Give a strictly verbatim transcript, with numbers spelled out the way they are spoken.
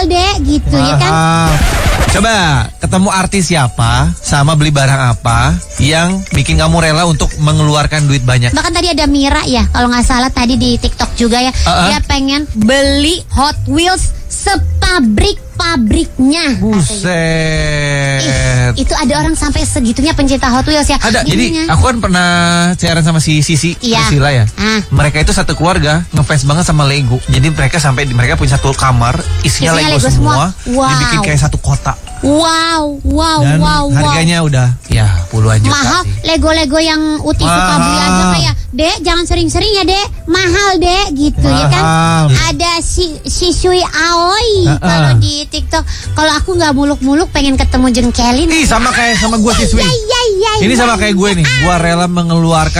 mahal deh gitu mahal. ya kan. Coba ketemu artis siapa sama beli barang apa yang bikin kamu rela untuk mengeluarkan duit banyak? Bahkan tadi ada Mira ya, kalau nggak salah tadi di TikTok juga ya, uh-uh. dia pengen beli Hot Wheels sepabrik-pabriknya. Buset. Ih, itu ada orang sampai segitunya pencinta Hot Wheels ya. Ada, Gimana? jadi aku kan pernah siaran sama si Sisi, Iya. Priscilla ya. Ah. Mereka itu satu keluarga ngefans banget sama Lego. Jadi mereka sampai mereka punya satu kamar isinya, Isinya Lego, Lego semua, semua. Wow. dibikin kayak satu kota. Wow, wow, Dan wow, harganya wow. udah ya puluhan juta Mahal, sih. Lego-Lego yang Uti suka beli aja kayak, Dek jangan sering-sering ya Dek, mahal Dek gitu ya kan. Mahal. Ada si Shishui Aoi Uh-uh. kalau di TikTok. Kalau aku nggak muluk-muluk pengen ketemu jengkelin. Ih, sama kayak sama gue sih, Swi. Ya, ya, ya, Ini ya, sama kayak gue nih. Gue rela mengeluarkan